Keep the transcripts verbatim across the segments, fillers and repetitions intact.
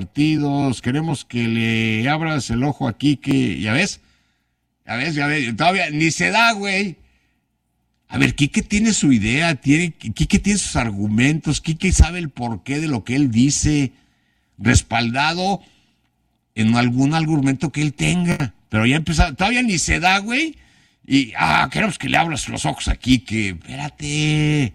partidos, queremos que le abras el ojo a Quique, ya ves, ya ves, ya ves, todavía ni se da, güey. A ver, Quique tiene su idea, tiene, Quique tiene sus argumentos, Quique sabe el porqué de lo que él dice, respaldado en algún argumento que él tenga, pero ya empezó, todavía ni se da, güey, y, ah, queremos que le abras los ojos a Quique, espérate.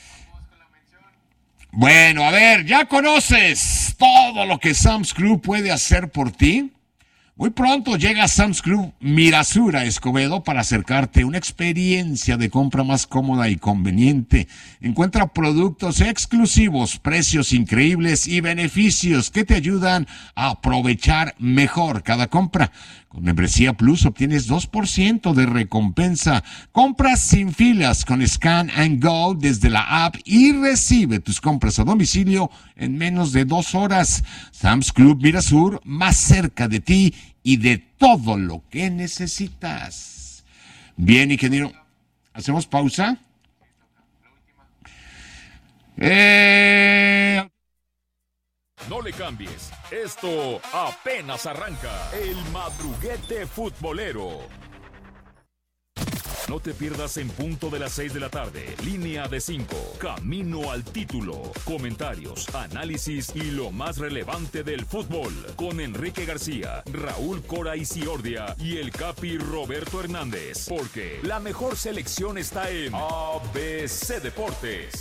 Bueno, a ver, ¿ya conoces todo lo que Sam's Club puede hacer por ti? Muy pronto llega Sam's Club Mirasura Escobedo para acercarte a una experiencia de compra más cómoda y conveniente. Encuentra productos exclusivos, precios increíbles y beneficios que te ayudan a aprovechar mejor cada compra. Con Membresía Plus obtienes dos por ciento de recompensa. Compras sin filas con Scan and Go desde la app y recibe tus compras a domicilio en menos de dos horas. Sam's Club Mirasur, más cerca de ti y de todo lo que necesitas. Bien, ingeniero. ¿Hacemos pausa? Eh... No le cambies. Esto apenas arranca. El Madruguete Futbolero. No te pierdas en punto de las seis de la tarde. Línea de cinco. Camino al título. Comentarios, análisis y lo más relevante del fútbol. Con Enrique García, Raúl Cora y Ciordia y el Capi Roberto Hernández. Porque la mejor selección está en A B C Deportes.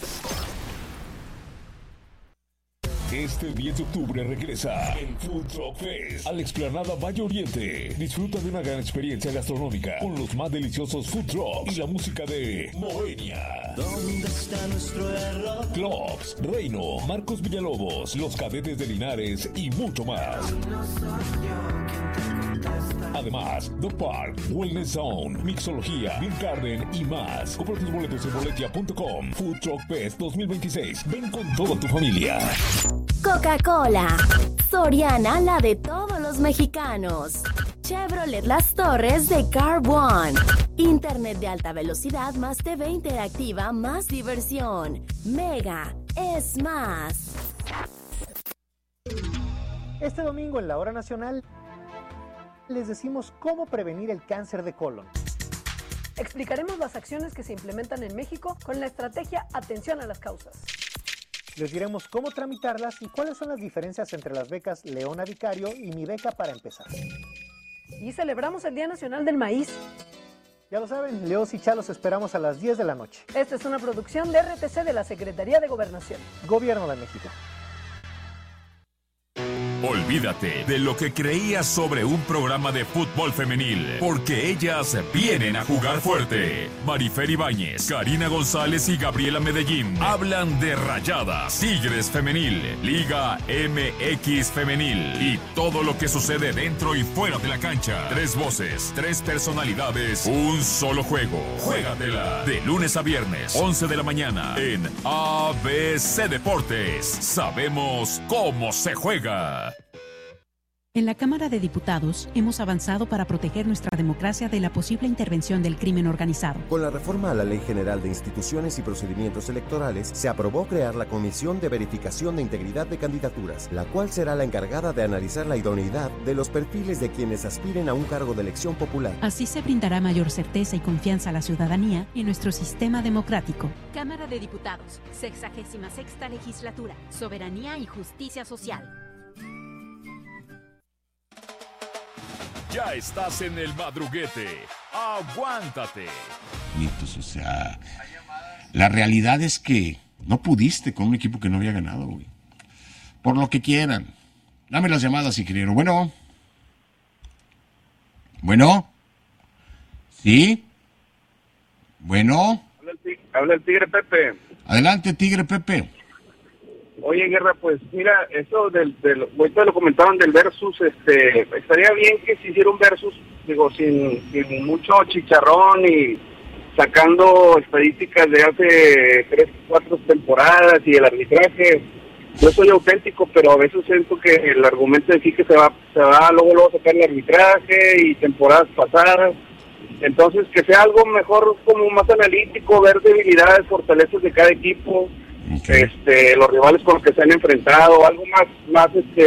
Este diez de octubre regresa el Food Truck Fest a la explanada Valle Oriente. Disfruta de una gran experiencia gastronómica con los más deliciosos food trucks y la música de Moenia. ¿Dónde está nuestro error? Clubs, Reino, Marcos Villalobos, Los Cadetes de Linares y mucho más. Además, Dog Park, Wellness Zone, Mixología, Beer Garden y más. Compra tus boletos en boletia punto com. Food Truck Fest dos mil veintiséis. Ven con toda tu familia. Coca-Cola. Soriana, la de todos los mexicanos. Chevrolet Las Torres de Car One. Internet de alta velocidad más T V interactiva más diversión. Mega es más. Este domingo en la Hora Nacional les decimos cómo prevenir el cáncer de colon. Explicaremos las acciones que se implementan en México con la estrategia Atención a las Causas. Les diremos cómo tramitarlas y cuáles son las diferencias entre las becas Leona Vicario y Mi Beca para empezar. Y celebramos el Día Nacional del Maíz. Ya lo saben, Leos y Chalos esperamos a las diez de la noche. Esta es una producción de R T C de la Secretaría de Gobernación. Gobierno de México. Olvídate de lo que creías sobre un programa de fútbol femenil, porque ellas vienen a jugar fuerte. Marifer Ibáñez, Karina González y Gabriela Medellín hablan de Rayadas, Tigres Femenil, Liga M X Femenil y todo lo que sucede dentro y fuera de la cancha. Tres voces, tres personalidades, un solo juego. Juégatela de lunes a viernes, once de la mañana en A B C Deportes. Sabemos cómo se juega. En la Cámara de Diputados hemos avanzado para proteger nuestra democracia de la posible intervención del crimen organizado. Con la reforma a la Ley General de Instituciones y Procedimientos Electorales, se aprobó crear la Comisión de Verificación de Integridad de Candidaturas, la cual será la encargada de analizar la idoneidad de los perfiles de quienes aspiren a un cargo de elección popular. Así se brindará mayor certeza y confianza a la ciudadanía en nuestro sistema democrático. Cámara de Diputados, sexagésima sexta legislatura, soberanía y justicia social. Ya estás en el madruguete. Aguántate. O sea, la realidad es que no pudiste con un equipo que no había ganado, güey. Por lo que quieran. Dame las llamadas, ingeniero. Bueno. Bueno. ¿Sí? Bueno. Habla el, tigre, habla el Tigre Pepe. Adelante, Tigre Pepe. Oye, Guerra, pues mira, eso del, del ahorita lo comentaban del versus, este, estaría bien que se hiciera un versus, digo, sin, sin mucho chicharrón y sacando estadísticas de hace tres, cuatro temporadas y el arbitraje. Yo soy auténtico, pero a veces siento que el argumento de sí que se va, se va luego luego a sacar el arbitraje y temporadas pasadas. Entonces, que sea algo mejor, como más analítico, ver debilidades, fortalezas de cada equipo. okay. este, los rivales con los que se han enfrentado, algo más, más este,